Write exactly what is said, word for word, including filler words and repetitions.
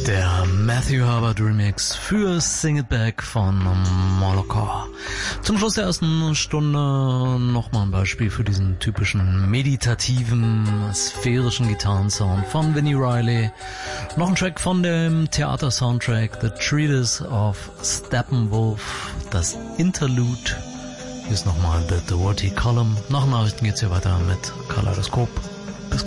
Der Matthew Herbert Remix für Sing It Back von Moloch. Zum Schluss der ersten Stunde nochmal ein Beispiel für diesen typischen meditativen, sphärischen Gitarrensound von Vinnie Riley. Noch ein Track von dem Theater-Soundtrack The Treatise of Steppenwolf, das Interlude. Hier ist nochmal The Doherty Column. Nach Nachrichten geht's hier weiter mit Kaleidoskop.